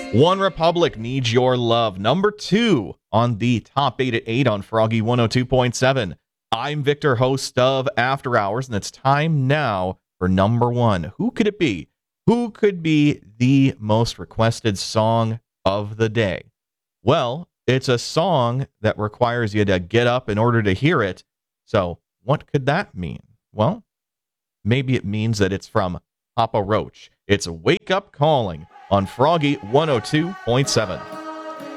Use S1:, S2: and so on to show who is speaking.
S1: One Republic needs your love. Number 2 on the top 8 at 8 on Froggy 102.7. I'm Victor, host of After Hours, and it's time now for number 1. Who could it be? Who could be the most requested song of the day? Well, it's a song that requires you to get up in order to hear it. So what could that mean? Well, maybe it means that it's from Papa Roach. It's Wake Up Calling on Froggy 102.7.